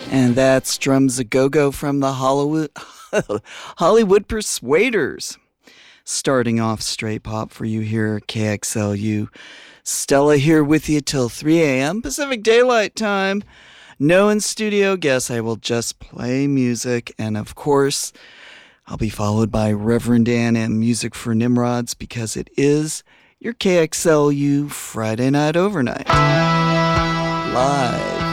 And that's Drums a Go-Go from the Hollywood Persuaders. Starting off straight pop for you here at KXLU. Stella here with you till 3 a.m. Pacific Daylight Time. No in-studio guests. I will just play music. And of course, I'll be followed by Reverend Dan and Music for Nimrods because it is your KXLU Friday Night Overnight. Live.